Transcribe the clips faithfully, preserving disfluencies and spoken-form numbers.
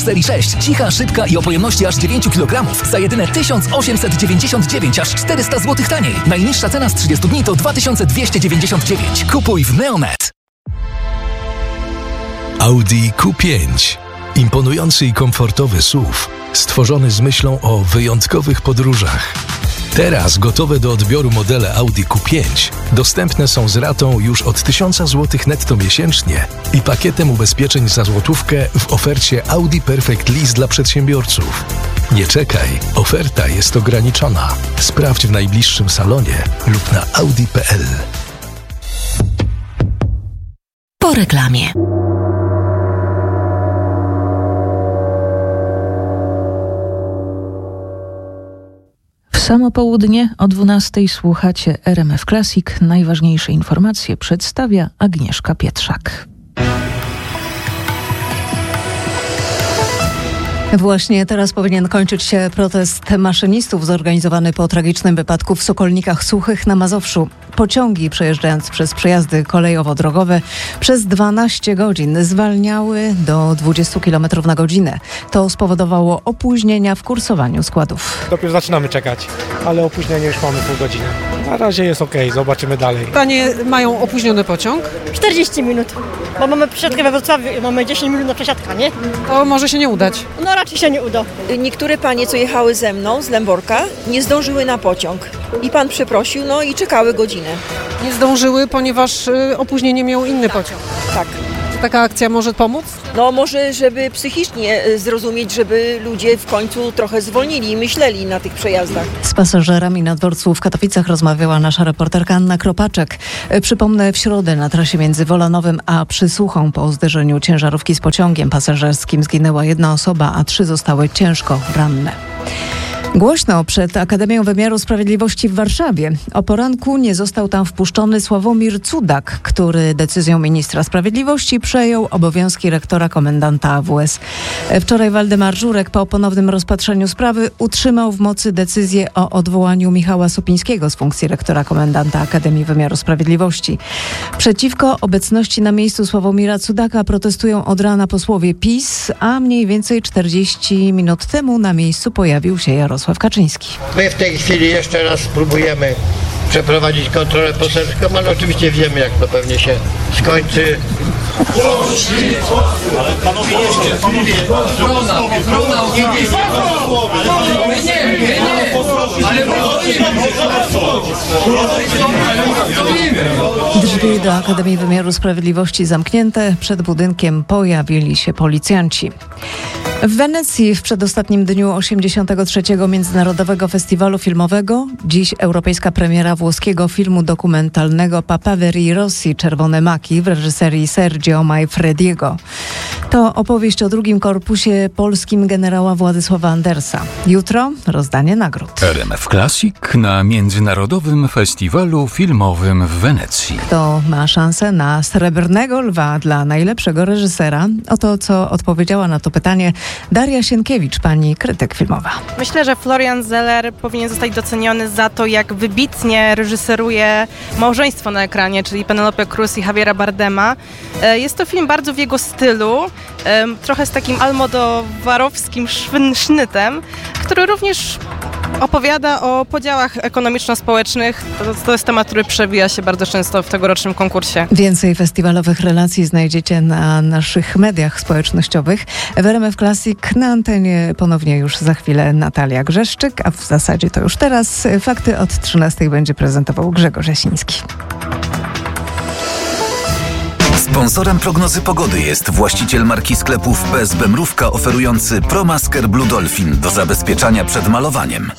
serii sześć. Cicha, szybka i o pojemności aż dziewięć kilogramów. Za jedyne tysiąc osiemset dziewięćdziesiąt dziewięć, aż czterysta złotych taniej. Najniższa cena z trzydziestu dni to dwa tysiące dwieście dziewięćdziesiąt dziewięć. Kupuj w Neonet. Audi Q pięć. Imponujący i komfortowy S U V, stworzony z myślą o wyjątkowych podróżach. Teraz gotowe do odbioru modele Audi Q pięć dostępne są z ratą już od tysiąc złotych netto miesięcznie i pakietem ubezpieczeń za złotówkę w ofercie Audi Perfect Lease dla przedsiębiorców. Nie czekaj, oferta jest ograniczona. Sprawdź w najbliższym salonie lub na audi kropka p l. Po reklamie. W samo południe o dwunastej słuchacie R M F Classic. Najważniejsze informacje przedstawia Agnieszka Pietrzak. Właśnie teraz powinien kończyć się protest maszynistów zorganizowany po tragicznym wypadku w Sokolnikach Suchych na Mazowszu. Pociągi przejeżdżając przez przejazdy kolejowo-drogowe przez dwanaście godzin zwalniały do dwudziestu kilometrów na godzinę. To spowodowało opóźnienia w kursowaniu składów. Dopiero zaczynamy czekać, ale opóźnienie już mamy pół godziny. Na razie jest okej, okay, zobaczymy dalej. Panie mają opóźniony pociąg? czterdzieści minut, bo mamy przesiadkę we Wrocławiu i mamy dziesięć minut na przesiadkę, nie? To może się nie udać. No raczej się nie uda. Niektóre panie, co jechały ze mną z Lęborka, nie zdążyły na pociąg. I pan przeprosił, no i czekały godzinę. Nie zdążyły, ponieważ y, opóźnienie miał inny pociąg. Tak. Czy taka akcja może pomóc? No może, żeby psychicznie zrozumieć, żeby ludzie w końcu trochę zwolnili i myśleli na tych przejazdach. Z pasażerami na dworcu w Katowicach rozmawiała nasza reporterka Anna Kropaczek. Przypomnę, w środę na trasie między Wolanowem a Przysłuchą po zderzeniu ciężarówki z pociągiem pasażerskim zginęła jedna osoba, a trzy zostały ciężko ranne. Głośno przed Akademią Wymiaru Sprawiedliwości w Warszawie. O poranku nie został tam wpuszczony Sławomir Cudak, który decyzją ministra sprawiedliwości przejął obowiązki rektora komendanta A W S. Wczoraj Waldemar Żurek po ponownym rozpatrzeniu sprawy utrzymał w mocy decyzję o odwołaniu Michała Sopińskiego z funkcji rektora komendanta Akademii Wymiaru Sprawiedliwości. Przeciwko obecności na miejscu Sławomira Cudaka protestują od rana posłowie PiS, a mniej więcej czterdzieści minut temu na miejscu pojawił się Jarosław Jarosław Kaczyński. My w tej chwili jeszcze raz spróbujemy przeprowadzić kontrolę poselską, ale oczywiście wiemy, jak to pewnie się skończy. Ale panowie jeszcze, panowie, ochrona, ochrona, nie, nie, nie, Drzwi do Akademii Wymiaru Sprawiedliwości zamknięte. Przed budynkiem pojawili się policjanci. W Wenecji w przedostatnim dniu osiemdziesiątego trzeciego Międzynarodowego Festiwalu Filmowego dziś europejska premiera włoskiego filmu dokumentalnego Papaveri Rossi Czerwone Maki w reżyserii Sergio Manfrediego. To opowieść o drugim korpusie polskim generała Władysława Andersa. Jutro rozdanie nagród. R M F Classic na Międzynarodowym Festiwalu Filmowym w Wenecji. Kto ma szansę na Srebrnego Lwa dla najlepszego reżysera? Oto co odpowiedziała na to pytanie Daria Sienkiewicz, pani krytyk filmowa. Myślę, że Florian Zeller powinien zostać doceniony za to, jak wybitnie reżyseruje małżeństwo na ekranie, czyli Penelope Cruz i Javiera Bardema. Jest to film bardzo w jego stylu, trochę z takim almodowarowskim sznytem, który również opowiada o podziałach ekonomiczno-społecznych. To, to jest temat, który przewija się bardzo często w tegorocznym konkursie. Więcej festiwalowych relacji znajdziecie na naszych mediach społecznościowych. W R M F Classic na antenie ponownie już za chwilę Natalia Grzeszczyk, a w zasadzie to już teraz. Fakty od trzynastej będzie prezentował Grzegorz Jasiński. Sponsorem prognozy pogody jest właściciel marki sklepów P S B Mrówka oferujący ProMasker Blue Dolphin do zabezpieczania przed malowaniem.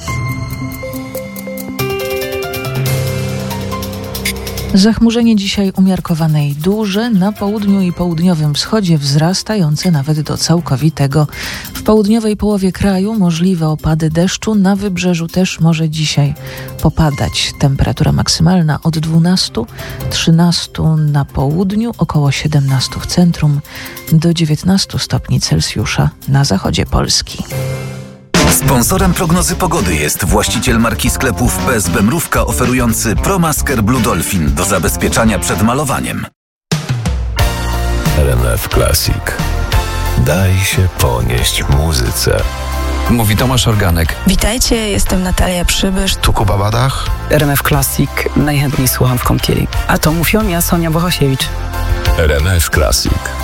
Zachmurzenie dzisiaj umiarkowane i duże, na południu i południowym wschodzie wzrastające nawet do całkowitego. W południowej połowie kraju możliwe opady deszczu, na wybrzeżu też może dzisiaj popadać. Temperatura maksymalna od dwunastu do trzynastu na południu, około siedemnastu w centrum, do dziewiętnastu stopni Celsjusza na zachodzie Polski. Sponsorem prognozy pogody jest właściciel marki sklepów P S B Mrówka oferujący ProMasker Blue Dolphin do zabezpieczania przed malowaniem. R M F Classic. Daj się ponieść muzyce. Mówi Tomasz Organek. Witajcie, jestem Natalia Przybysz. Tu Kuba Badach. R M F Classic, najchętniej słucham w kąpieli. A to mówią ja, Sonia Bohosiewicz. R M F Classic.